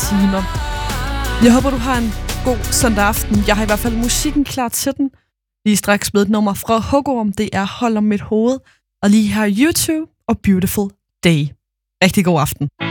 timer. Jeg håber, du har en god søndag aften. Jeg har i hvert fald musikken klar til den. Lige straks med et nummer fra Hugorm. Det er Hold om mit hoved. Og lige her YouTube og Beautiful Day. Rigtig god aften.